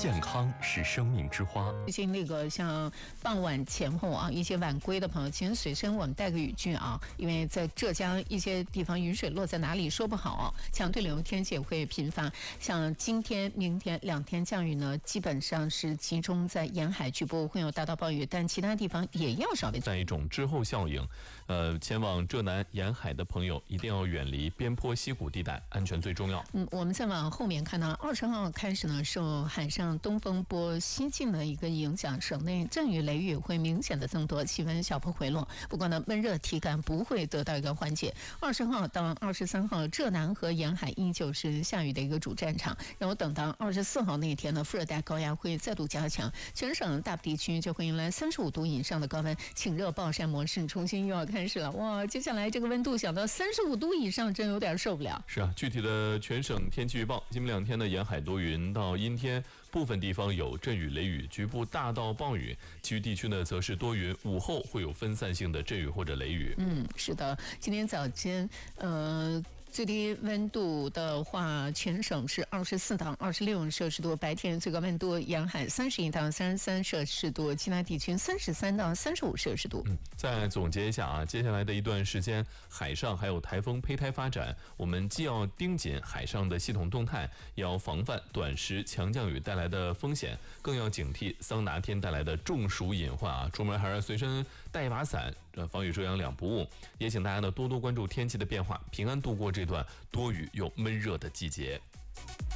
健康是生命之花。 最近那个像傍晚前后啊，一些晚归的朋友，其实随身我们带个雨具啊，因为在浙江一些地方雨水落在哪里说不好啊，强对流天气也会频发。像今天、明天2天降雨呢，基本上是集中在沿海，局部会有大到暴雨，但其他地方也要稍微在一种滞后效应。前往浙南沿海的朋友一定要远离边坡溪谷地带，安全最重要。 我们再往后面看到20号开始呢，受海上东风波西进的一个影响，省内阵雨雷雨会明显的增多，气温小幅回落。不过呢，闷热体感不会得到一个缓解。20号到23号，浙南和沿海依旧是下雨的一个主战场。然后等到24号那天呢，副热带高压会再度加强，全省大部地区就会迎来35度以上的高温，请热暴晒模式重新又要开始了。哇，接下来这个温度想到35度以上，真有点受不了。 是啊，具体的全省天气预报，今明2天的沿海多云到阴天，部分地方有阵雨雷雨，局部大到暴雨，其余地区呢则是多云，午后会有分散性的阵雨或者雷雨。 是的，今天早间最低温度的话，全省是24到26摄氏度，白天最高温度沿海31到33摄氏度，其他地区33到35摄氏度。 再总结一下啊，接下来的一段时间，海上还有台风胚胎发展，我们既要盯紧海上的系统动态，也要防范短时强降雨带来的风险，更要警惕桑拿天带来的中暑隐患啊！出门还是随身带一把伞，防雨遮阳两不误。也请大家呢多多关注天气的变化，平安度过这段多雨又闷热的季节。